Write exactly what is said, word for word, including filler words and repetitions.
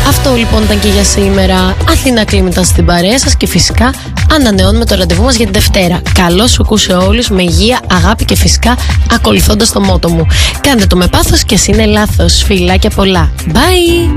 Αυτό λοιπόν ήταν και για σήμερα. Αθήνα Κλίμ ήταν στην παρέα σας και φυσικά ανανεώνουμε το ραντεβού μας για την Δευτέρα. Καλό σουκού σε όλους, με υγεία, αγάπη και φυσικά ακολουθώντας το μότο μου. Κάντε το με πάθος και ας είναι λάθος. Φιλάκια πολλά. Bye!